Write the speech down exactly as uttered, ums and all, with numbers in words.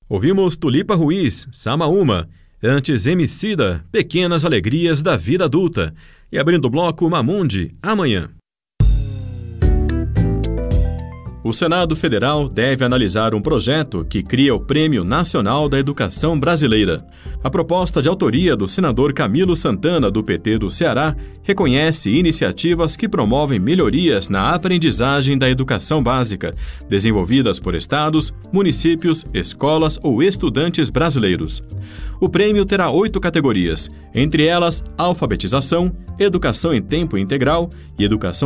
Ouvimos Tulipa Ruiz, Sama Uma, antes Emicida, Pequenas Alegrias da Vida Adulta, e abrindo o bloco Mamundi, Amanhã. O Senado Federal deve analisar um projeto que cria o Prêmio Nacional da Educação Brasileira. A proposta de autoria do senador Camilo Santana, do P T do Ceará, reconhece iniciativas que promovem melhorias na aprendizagem da educação básica, desenvolvidas por estados, municípios, escolas ou estudantes brasileiros. O prêmio terá oito categorias, entre elas alfabetização, educação em tempo integral e educação